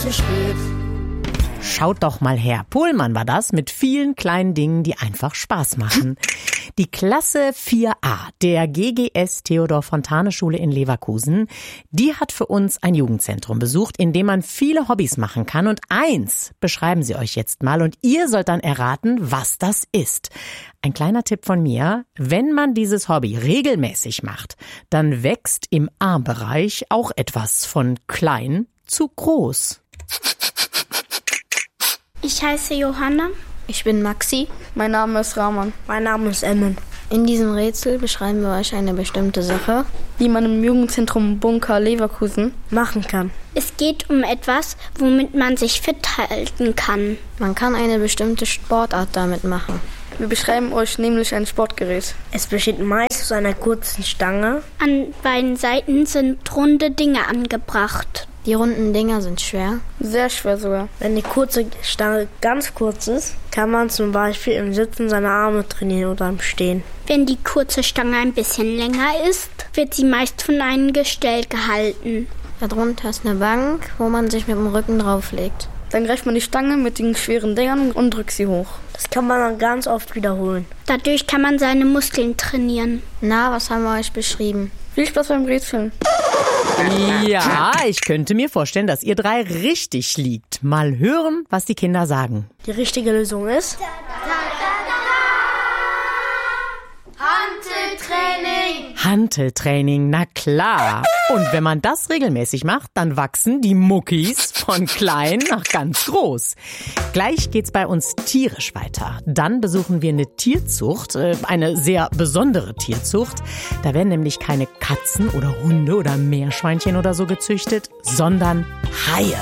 zu spät. Schaut doch mal her. Pohlmann war das mit vielen kleinen Dingen, die einfach Spaß machen. Die Klasse 4a der GGS Theodor Fontane Schule in Leverkusen, die hat für uns ein Jugendzentrum besucht, in dem man viele Hobbys machen kann. Und eins beschreiben sie euch jetzt mal und ihr sollt dann erraten, was das ist. Ein kleiner Tipp von mir: Wenn man dieses Hobby regelmäßig macht, dann wächst im Armbereich auch etwas von klein zu groß. Ich heiße Johanna. Ich bin Maxi. Mein Name ist Rahman. Mein Name ist Emmen. In diesem Rätsel beschreiben wir euch eine bestimmte Sache, die man im Jugendzentrum Bunker Leverkusen machen kann. Es geht um etwas, womit man sich fit halten kann. Man kann eine bestimmte Sportart damit machen. Wir beschreiben euch nämlich ein Sportgerät. Es besteht meist aus einer kurzen Stange. An beiden Seiten sind runde Dinge angebracht. Die runden Dinger sind schwer. Sehr schwer sogar. Wenn die kurze Stange ganz kurz ist, kann man zum Beispiel im Sitzen seine Arme trainieren oder im Stehen. Wenn die kurze Stange ein bisschen länger ist, wird sie meist von einem Gestell gehalten. Darunter ist eine Bank, wo man sich mit dem Rücken drauflegt. Dann greift man die Stange mit den schweren Dingern und drückt sie hoch. Das kann man dann ganz oft wiederholen. Dadurch kann man seine Muskeln trainieren. Na, was haben wir euch beschrieben? Viel Spaß beim Rätseln. Ja, ich könnte mir vorstellen, dass ihr drei richtig liegt. Mal hören, was die Kinder sagen. Die richtige Lösung ist... Hanteltraining. Hanteltraining, na klar. Und wenn man das regelmäßig macht, dann wachsen die Muckis von klein nach ganz groß. Gleich geht's bei uns tierisch weiter. Dann besuchen wir eine Tierzucht, eine sehr besondere Tierzucht. Da werden nämlich keine Katzen oder Hunde oder Meerschweinchen oder so gezüchtet, sondern Haie.